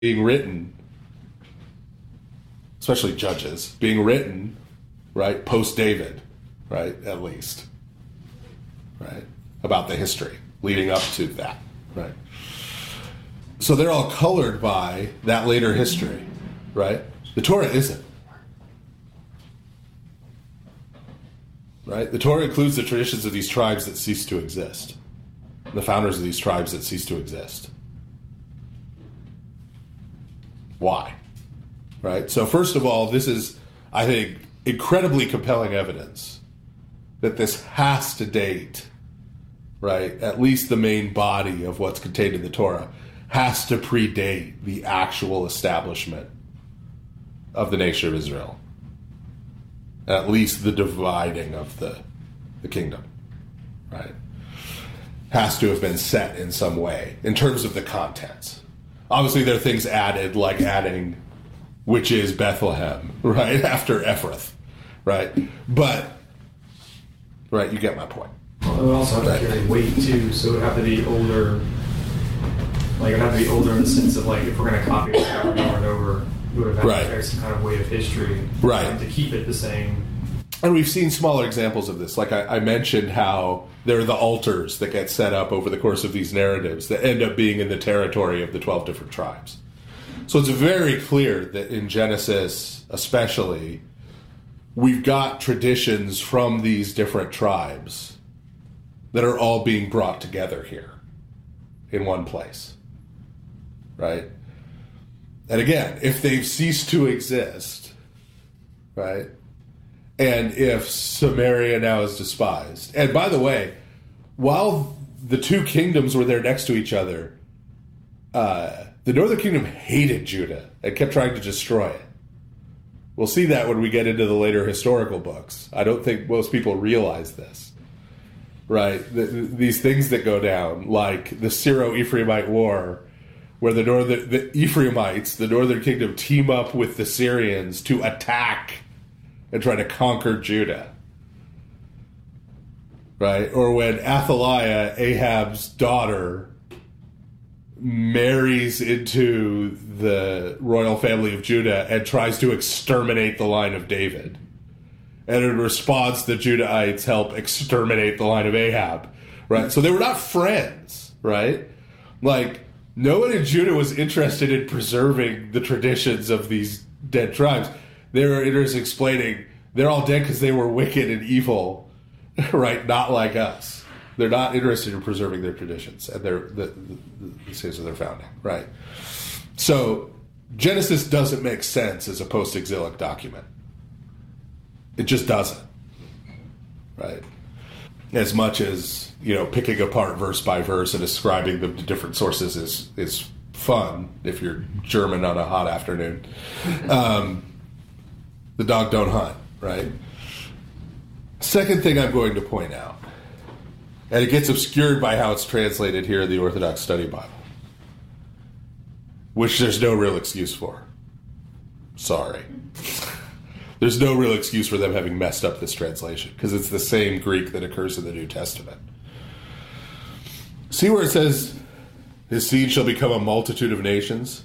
being written, especially Judges, being written, right, post-David, right, at least, right, about the history leading up to that, right? So they're all colored by that later history, right? The Torah isn't. Right? The Torah includes the traditions of these tribes that cease to exist. The founders of these tribes that cease to exist. Why? Right? So first of all, this is, I think, incredibly compelling evidence that this has to date, right? At least the main body of what's contained in the Torah has to predate the actual establishment of the nation of Israel. At least the dividing of the kingdom, right? Has to have been set in some way in terms of the contents. Obviously, there are things added, like adding, which is Bethlehem, right, after Ephrath, right? But, right, you get my point. Well, it would also have to carry weight, too, so it would have to be older. Like, it would have to be older in the sense of, like, if we're going to copy it over and over, it would have had to carry some kind of weight of history, right, to keep it the same. And we've seen smaller examples of this. Like I mentioned how there are the altars that get set up over the course of these narratives that end up being in the territory of the 12 different tribes. So it's very clear that in Genesis especially, we've got traditions from these different tribes that are all being brought together here in one place. Right? And again, if they've ceased to exist, right? And if Samaria now is despised. And by the way, while the two kingdoms were there next to each other, the northern kingdom hated Judah and kept trying to destroy it. We'll see that when we get into the later historical books. I don't think most people realize this. Right? These things that go down, like the Syro-Ephraimite War, where the Ephraimites, the northern kingdom, team up with the Syrians to attack and try to conquer Judah. Right? Or when Athaliah, Ahab's daughter, marries into the royal family of Judah and tries to exterminate the line of David. And in response, the Judahites help exterminate the line of Ahab. Right? So they were not friends. Right? Like, no one in Judah was interested in preserving the traditions of these dead tribes. They were interested in explaining they're all dead because they were wicked and evil, right? Not like us. They're not interested in preserving their traditions and the sins of their founding, right? So Genesis doesn't make sense as a post-exilic document. It just doesn't, right? As much as, picking apart verse by verse and ascribing them to different sources is fun if you're German on a hot afternoon. The dog don't hunt, right? Second thing I'm going to point out, and it gets obscured by how it's translated here in the Orthodox Study Bible, which there's no real excuse for. Sorry. There's no real excuse for them having messed up this translation, because it's the same Greek that occurs in the New Testament. See where it says, his seed shall become a multitude of nations?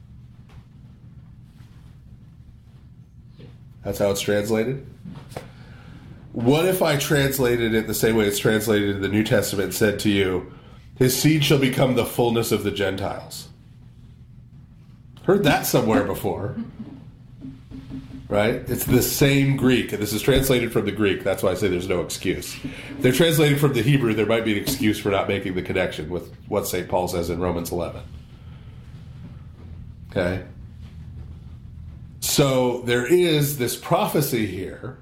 That's how it's translated. What if I translated it the same way it's translated in the New Testament and said to you, his seed shall become the fullness of the Gentiles? Heard that somewhere before. Right? It's the same Greek. And this is translated from the Greek. That's why I say there's no excuse. If they're translated from the Hebrew, there might be an excuse for not making the connection with what St. Paul says in Romans 11. Okay? So there is this prophecy here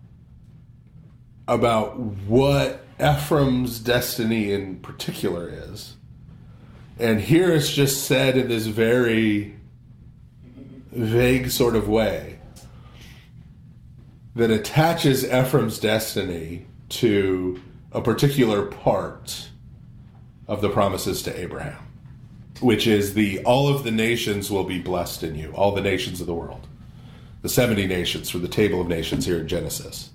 about what Ephraim's destiny in particular is. And here it's just said in this very vague sort of way that attaches Ephraim's destiny to a particular part of the promises to Abraham, which is all of the nations will be blessed in you, all the nations of the world. The 70 nations from the Table of Nations here in Genesis,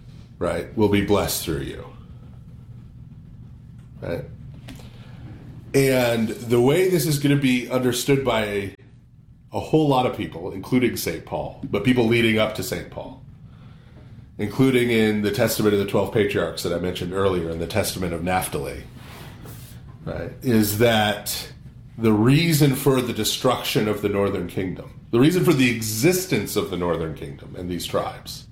right, will be blessed through you. Right? And the way this is going to be understood by a whole lot of people, including St. Paul, but people leading up to St. Paul, including in the Testament of the 12 Patriarchs that I mentioned earlier, in the Testament of Naphtali, right, is that the reason for the destruction of the northern kingdom, the reason for the existence of the northern kingdom and these tribes,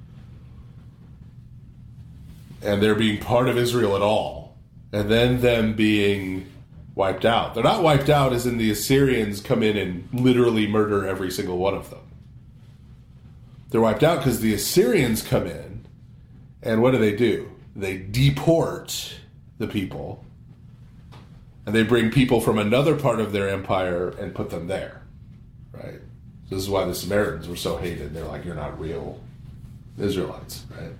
and they're being part of Israel at all, and then them being wiped out. They're not wiped out as in the Assyrians come in and literally murder every single one of them. They're wiped out because the Assyrians come in, and what do? They deport the people, and they bring people from another part of their empire and put them there, right? This is why the Samaritans were so hated. They're like, you're not real Israelites, right?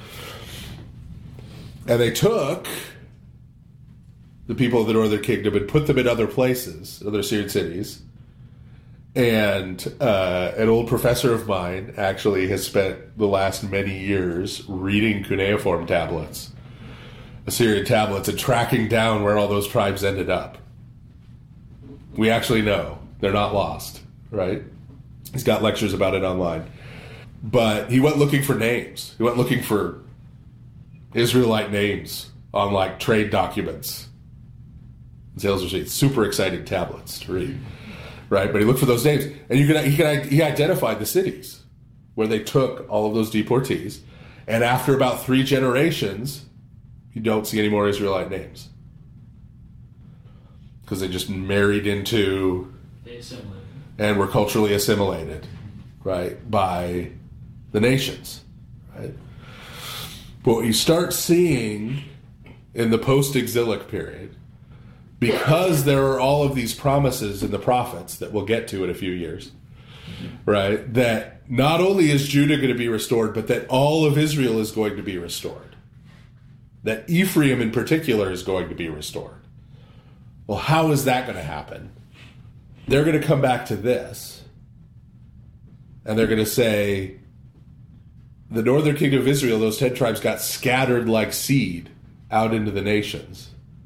And they took the people of the northern kingdom and put them in other places, other Syrian cities. And an old professor of mine actually has spent the last many years reading cuneiform tablets, Assyrian tablets, and tracking down where all those tribes ended up. We actually know. They're not lost, right? He's got lectures about it online. But he went looking for names. He went looking for Israelite names on, like, trade documents, sales receipts. Super exciting tablets to read, right? But he looked for those names, and he identified the cities where they took all of those deportees. And after about 3 generations, you don't see any more Israelite names because they just married into and were culturally assimilated, right, by the nations, right? But what you start seeing in the post-exilic period, because there are all of these promises in the prophets that we'll get to in a few years, right, that not only is Judah going to be restored, but that all of Israel is going to be restored. That Ephraim in particular is going to be restored. Well, how is that going to happen? They're going to come back to this, and they're going to say, the northern kingdom of Israel, those 10 tribes, got scattered like seed out into the nations.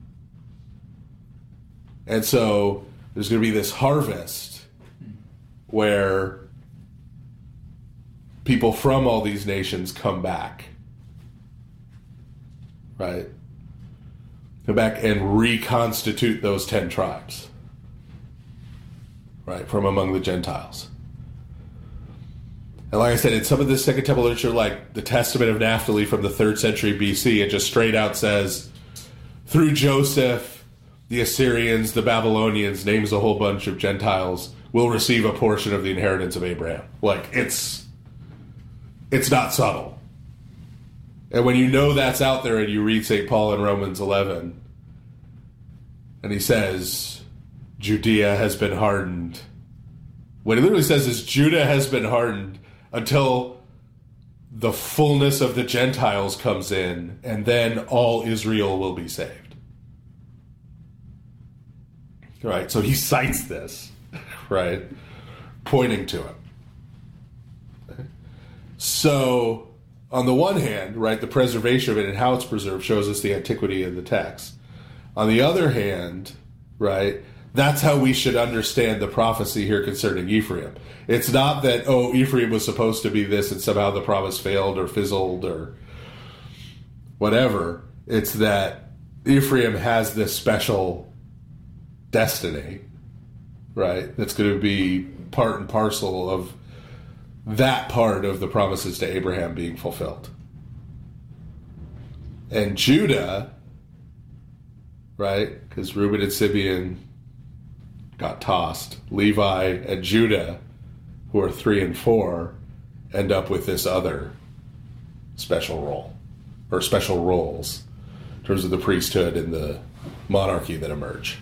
And so there's going to be this harvest where people from all these nations come back, right? Come back and reconstitute those 10 tribes, right, from among the Gentiles. And like I said, in some of the Second Temple literature, like the Testament of Naphtali from the 3rd century BC, it just straight out says, through Joseph, the Assyrians, the Babylonians, names a whole bunch of Gentiles, will receive a portion of the inheritance of Abraham. Like, it's not subtle. And when you know that's out there and you read St. Paul in Romans 11, and he says, Judea has been hardened. What he literally says is Judah has been hardened until the fullness of the Gentiles comes in, and then all Israel will be saved. Right, so he cites this, right, pointing to it. Okay. So, on the one hand, right, the preservation of it and how it's preserved shows us the antiquity of the text. On the other hand, right, that's how we should understand the prophecy here concerning Ephraim. It's not that, oh, Ephraim was supposed to be this and somehow the promise failed or fizzled or whatever. It's that Ephraim has this special destiny, right, that's going to be part and parcel of that part of the promises to Abraham being fulfilled. And Judah, right, because Reuben and Simeon got tossed, Levi and Judah, who are 3 and 4, end up with this other special role, or special roles, in terms of the priesthood and the monarchy that emerge.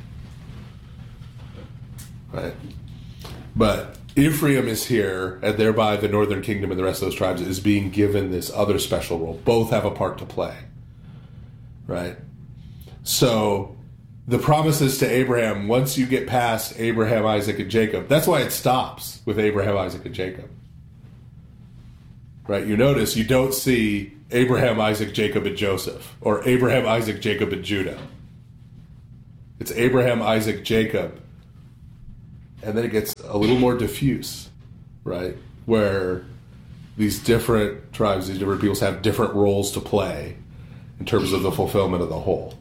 Right? But Ephraim is here, and thereby the northern kingdom and the rest of those tribes is being given this other special role. Both have a part to play. Right? So the promises to Abraham, once you get past Abraham, Isaac, and Jacob, that's why it stops with Abraham, Isaac, and Jacob. Right? You notice you don't see Abraham, Isaac, Jacob, and Joseph, or Abraham, Isaac, Jacob, and Judah. It's Abraham, Isaac, Jacob. And then it gets a little more diffuse, right? Where these different tribes, these different peoples have different roles to play in terms of the fulfillment of the whole.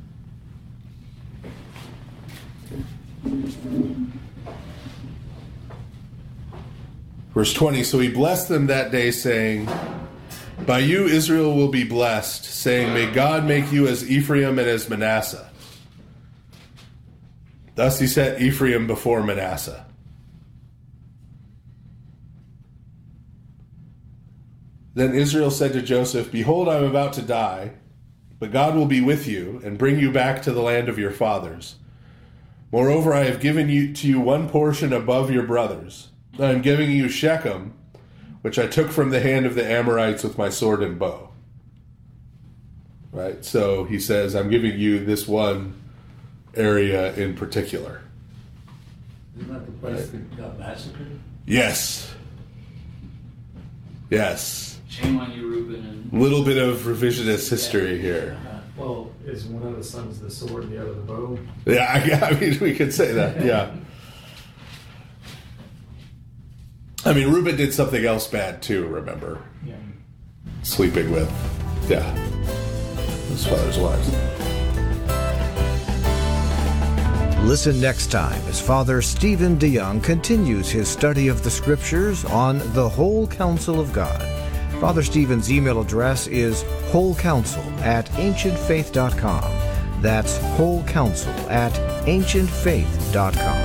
Verse 20, so he blessed them that day, saying, by you Israel will be blessed, saying, may God make you as Ephraim and as Manasseh. Thus he set Ephraim before Manasseh. Then Israel said to Joseph, behold, I am about to die, but God will be with you and bring you back to the land of your fathers. Moreover, I have given to you one portion above your brothers. I am giving you Shechem, which I took from the hand of the Amorites with my sword and bow. Right? So he says, I'm giving you this one area in particular. Isn't that the place that got massacred? Yes. Yes. Shame on you, Reuben. A little bit of revisionist history here. Well, is one of the sons the sword and the other the bow? Yeah, I mean, we could say that, yeah. I mean, Reuben did something else bad too, remember? Yeah. Sleeping with, his father's wives. Listen next time as Father Stephen DeYoung continues his study of the Scriptures on the Whole Counsel of God. Father Stephen's email address is wholecounsel@ancientfaith.com. That's wholecounsel@ancientfaith.com.